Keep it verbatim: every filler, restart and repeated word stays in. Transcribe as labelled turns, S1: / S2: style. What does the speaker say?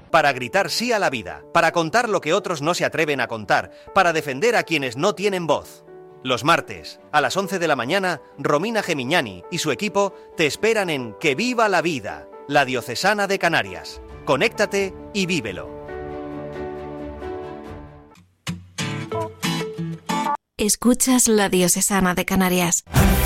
S1: para gritar sí a la vida, para contar lo que otros no se atreven a contar, para defender a quienes no tienen voz. Los martes, a las once de la mañana, Romina Gemignani y su equipo te esperan en Que viva la vida, la Diocesana de Canarias. Conéctate y vívelo.
S2: Escuchas la Diocesana de Canarias.